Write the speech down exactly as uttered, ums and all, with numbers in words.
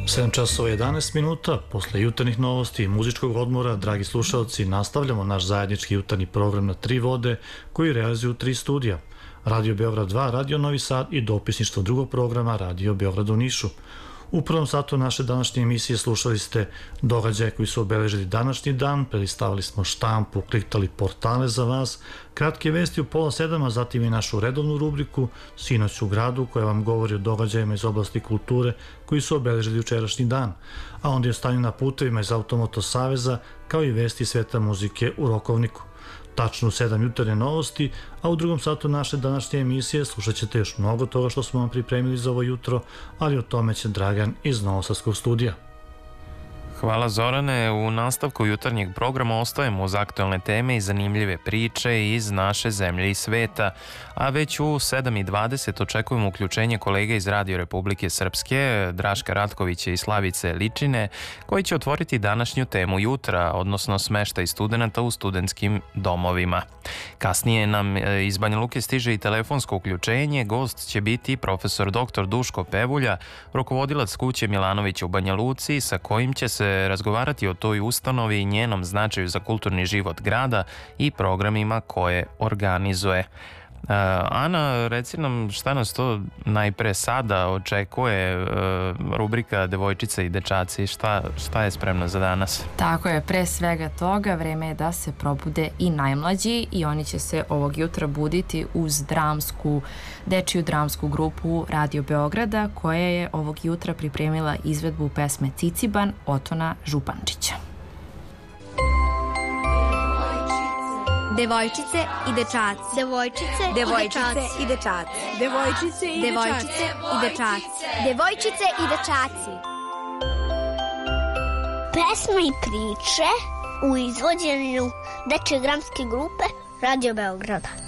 sedam časova jedanaest minuta, posle jutarnjih novosti i muzičkog odmora, dragi slušalci, nastavljamo naš zajednički jutarnji program na tri vode koji realizuju tri studija. Radio Beograd dva, Radio Novi Sad i dopisništvo drugog programa Radio Beograd u Nišu. U prvom satu naše današnje emisije slušali ste događaje koji su obeležili današnji dan, prelistavali smo štampu, kliktali portale za vas, kratke vesti u pola sedam, a zatim i našu redovnu rubriku Sinoć u gradu koja vam govori o događajima iz oblasti kulture koji su obeležili jučerašnji dan, a onda je o stanju na putevima iz Automoto Saveza kao i vesti sveta muzike u Rokovniku. Tačno u sedam jutarnje novosti, a u drugom satu naše današnje emisije slušat ćete još mnogo toga što smo vam pripremili za ovo jutro, ali o tome će Dragan iz Novosadskog studija. Hvala Zorane, u nastavku jutarnjeg programa ostajemo uz aktualne teme i zanimljive priče iz naše zemlje i sveta, a već u sedam i dvadeset očekujemo uključenje kolega iz Radio Republike Srpske, Draška Ratkovića i Slavice Ličine, koji će otvoriti današnju temu jutra, odnosno smeštaj studenata u studentskim domovima. Kasnije nam iz Banja Luke stiže i telefonsko uključenje, gost će biti profesor doktor Duško Pevulja, rukovodilac kuće Milanović u Banja Luci, sa kojim će se razgovarati o toj ustanovi i njenom značaju za kulturni život grada i programima koje organizuje. Uh, Ana, reci nam šta nas to najpre sada očekuje, uh, rubrika Devojčice i dečaci, šta, šta je spremno za danas? Tako je, pre svega toga vreme je da se probude i najmlađi i oni će se ovog jutra buditi uz dramsku, dečiju dramsku grupu Radio Beograda koja je ovog jutra pripremila izvedbu pesme Ciciban Otona Župančića. Devojčice i dečaci. Devojčice, Devojčice i dečaci. Devojčice i Devojčice i dečaci. Devojčice i dečaci. Pesme i priče u izvođenju dečje dramske grupe Radio Beograda.